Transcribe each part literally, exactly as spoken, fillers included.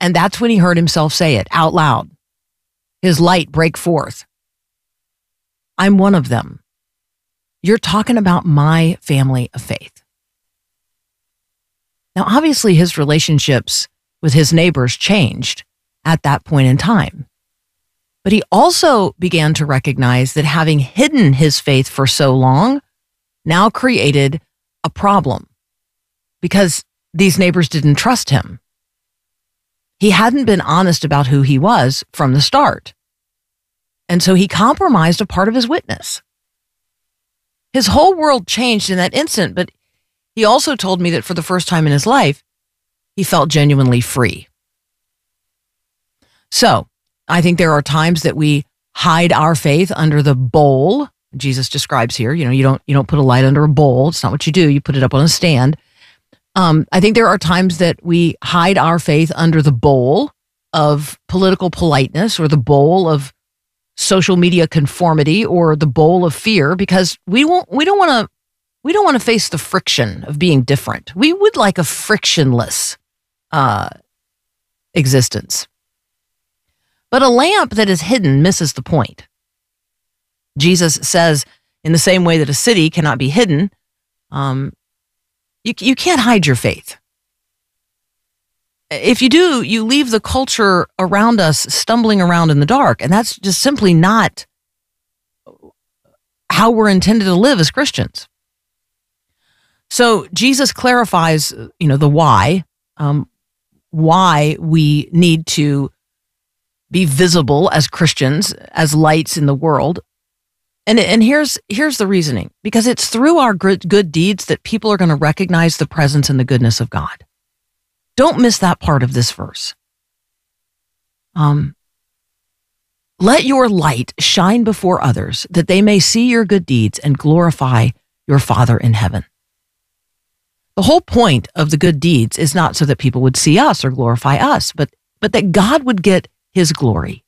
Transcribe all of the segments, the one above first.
And that's when he heard himself say it out loud. His light break forth. I'm one of them. You're talking about my family of faith. Now, obviously, his relationships with his neighbors changed at that point in time. But he also began to recognize that having hidden his faith for so long now created a problem because these neighbors didn't trust him. He hadn't been honest about who he was from the start. And so he compromised a part of his witness. His whole world changed in that instant, but he also told me that for the first time in his life, he felt genuinely free. So, I think there are times that we hide our faith under the bowl. Jesus describes here, you know, you don't you don't put a light under a bowl. It's not what you do. You put it up on a stand. Um, I think there are times that we hide our faith under the bowl of political politeness or the bowl of social media conformity or the bowl of fear because we won't we don't want to we don't want to face the friction of being different. We would like a frictionless uh, existence. But a lamp that is hidden misses the point. Jesus says, in the same way that a city cannot be hidden, um, you, you can't hide your faith. If you do, you leave the culture around us stumbling around in the dark, and that's just simply not how we're intended to live as Christians. So Jesus clarifies, you know, the why, um, why we need to be visible as Christians, as lights in the world. And, and here's, here's the reasoning. Because it's through our good, good deeds that people are going to recognize the presence and the goodness of God. Don't miss that part of this verse. Um, Let your light shine before others, that they may see your good deeds and glorify your Father in heaven. The whole point of the good deeds is not so that people would see us or glorify us, but, but that God would get his glory.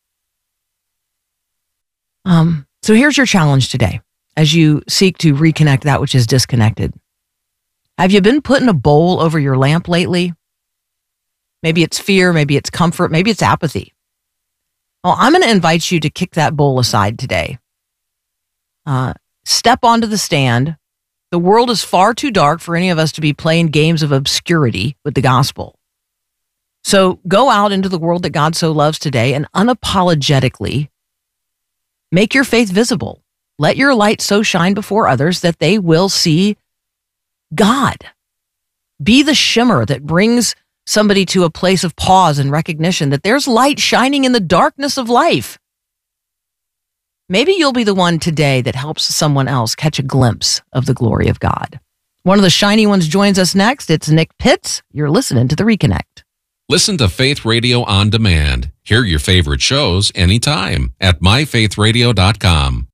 Um, so here's your challenge today as you seek to reconnect that which is disconnected. Have you been putting a bowl over your lamp lately? Maybe it's fear, maybe it's comfort, maybe it's apathy. Well, I'm going to invite you to kick that bowl aside today. Uh, step onto the stand. The world is far too dark for any of us to be playing games of obscurity with the gospel. So go out into the world that God so loves today and unapologetically make your faith visible. Let your light so shine before others that they will see God. Be the shimmer that brings somebody to a place of pause and recognition that there's light shining in the darkness of life. Maybe you'll be the one today that helps someone else catch a glimpse of the glory of God. One of the shiny ones joins us next. It's Nick Pitts. You're listening to The Reconnect. Listen to Faith Radio on demand. Hear your favorite shows anytime at my faith radio dot com.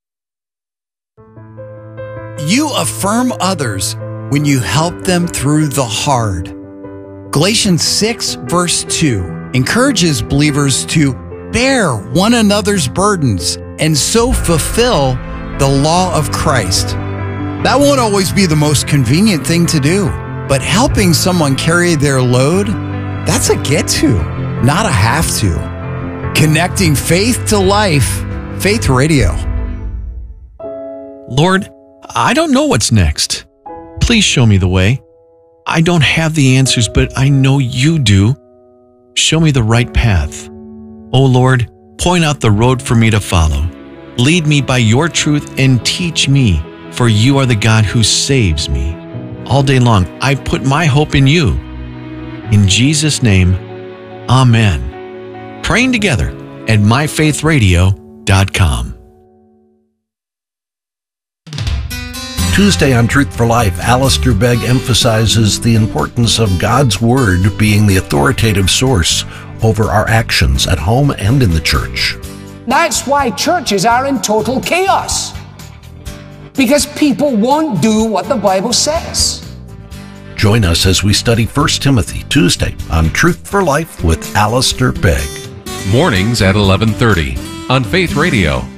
You affirm others when you help them through the hard. Galatians six, verse two, encourages believers to bear one another's burdens and so fulfill the law of Christ. That won't always be the most convenient thing to do, but helping someone carry their load, that's a get to, not a have to. Connecting faith to life, Faith Radio. Lord, I don't know what's next. Please show me the way. I don't have the answers, but I know you do. Show me the right path. Oh Lord, point out the road for me to follow. Lead me by your truth and teach me, for you are the God who saves me. All day long, I put my hope in you. In Jesus' name, amen. Praying together at my faith radio dot com. Tuesday on Truth for Life, Alistair Begg emphasizes the importance of God's Word being the authoritative source over our actions at home and in the church. That's why churches are in total chaos. Because people won't do what the Bible says. Join us as we study First Timothy, Tuesday on Truth for Life with Alistair Begg. Mornings at eleven thirty on Faith Radio.